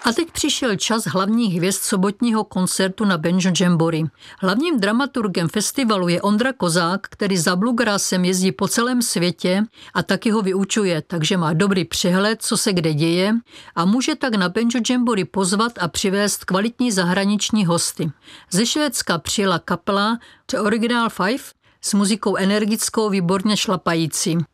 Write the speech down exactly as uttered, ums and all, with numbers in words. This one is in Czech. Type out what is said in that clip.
A teď přišel čas hlavních hvězd sobotního koncertu na Banjo Jamboree. Hlavním dramaturgem festivalu je Ondra Kozák, který za bluegrassem jezdí po celém světě a taky ho vyučuje, takže má dobrý přehled, co se kde děje a může tak na Banjo Jamboree pozvat a přivést kvalitní zahraniční hosty. Ze Švédska přijela kapela The Original Five s muzikou energickou, výborně šlapající.